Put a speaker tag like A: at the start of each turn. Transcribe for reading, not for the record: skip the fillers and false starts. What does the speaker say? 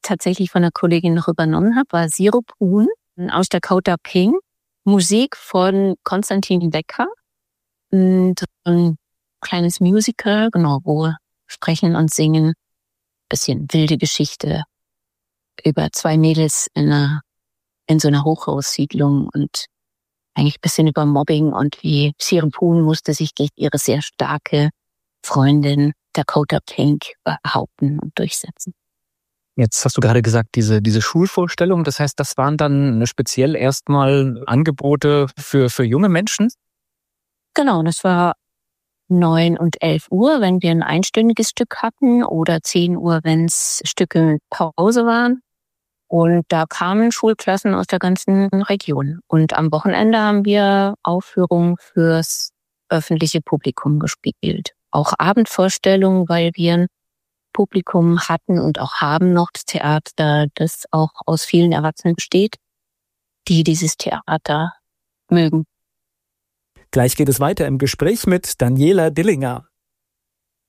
A: tatsächlich von einer Kollegin noch übernommen habe, war Sirup Huhn aus Dakota King. Musik von Konstantin Wecker. Und ein kleines Musical, genau, wo wir sprechen und singen. Bisschen wilde Geschichte über 2 Mädels in so einer Hochhaussiedlung und eigentlich ein bisschen über Mobbing und wie Sirup Huhn musste sich gegen ihre sehr starke Freundin Dakota King behaupten und durchsetzen.
B: Jetzt hast du gerade gesagt, diese Schulvorstellung, das heißt, das waren dann speziell erstmal Angebote für junge Menschen?
A: Genau, das war 9 und 11 Uhr, wenn wir ein einstündiges Stück hatten, oder 10 Uhr, wenn es Stücke mit Pause waren. Und da kamen Schulklassen aus der ganzen Region. Und am Wochenende haben wir Aufführungen fürs öffentliche Publikum gespielt. Auch Abendvorstellungen, weil wir ein Publikum hatten und auch haben noch das Theater, das auch aus vielen Erwachsenen besteht, die dieses Theater mögen.
C: Gleich geht es weiter im Gespräch mit Daniela Dillinger.